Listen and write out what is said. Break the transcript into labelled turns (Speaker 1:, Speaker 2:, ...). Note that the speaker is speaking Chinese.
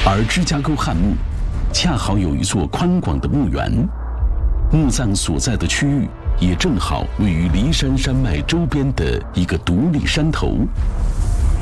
Speaker 1: 而芝加哥汉墓恰好有一座宽广的墓园，墓葬所在的区域也正好位于骊山山脉周边的一个独立山头。